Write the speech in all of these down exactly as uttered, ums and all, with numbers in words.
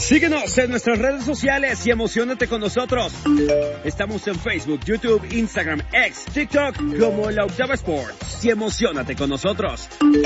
Síguenos en nuestras redes sociales y emociónate con nosotros. Estamos en Facebook, YouTube, Instagram, X, TikTok como La Octava Sports. Y emociónate con nosotros.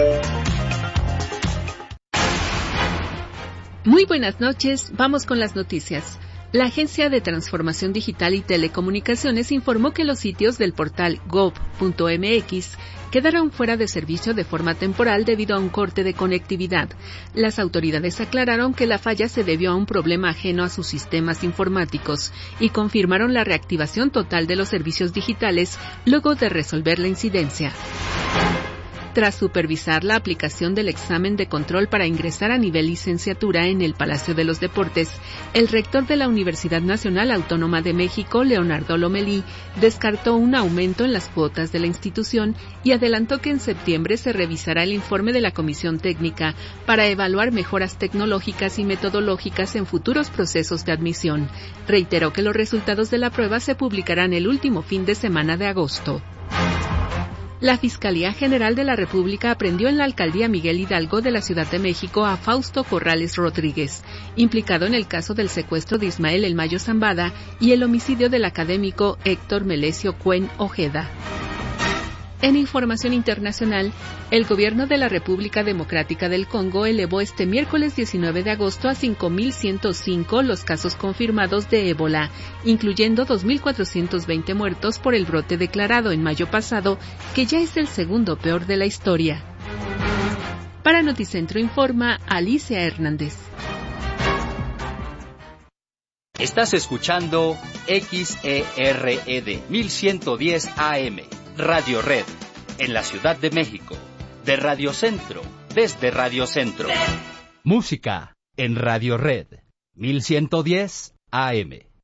Muy buenas noches, vamos con las noticias. La Agencia de Transformación Digital y Telecomunicaciones informó que los sitios del portal gov punto m x quedaron fuera de servicio de forma temporal debido a un corte de conectividad. Las autoridades aclararon que la falla se debió a un problema ajeno a sus sistemas informáticos y confirmaron la reactivación total de los servicios digitales luego de resolver la incidencia. Tras supervisar la aplicación del examen de control para ingresar a nivel licenciatura en el Palacio de los Deportes, el rector de la Universidad Nacional Autónoma de México, Leonardo Lomelí, descartó un aumento en las cuotas de la institución y adelantó que en septiembre se revisará el informe de la Comisión Técnica para evaluar mejoras tecnológicas y metodológicas en futuros procesos de admisión. Reiteró que los resultados de la prueba se publicarán el último fin de semana de agosto. La Fiscalía General de la República aprendió en la Alcaldía Miguel Hidalgo de la Ciudad de México a Fausto Corrales Rodríguez, implicado en el caso del secuestro de Ismael El Mayo Zambada y el homicidio del académico Héctor Melesio Cuen Ojeda. En información internacional, el gobierno de la República Democrática del Congo elevó este miércoles diecinueve de agosto a cinco mil ciento cinco los casos confirmados de ébola, incluyendo dos mil cuatrocientos veinte muertos por el brote declarado en mayo pasado, que ya es el segundo peor de la historia. Para Noticentro informa Alicia Hernández. Estás escuchando X E R E D mil ciento diez A M. Radio Red, en la Ciudad de México, de Radio Centro, desde Radio Centro. Música, en Radio Red, mil ciento diez A M.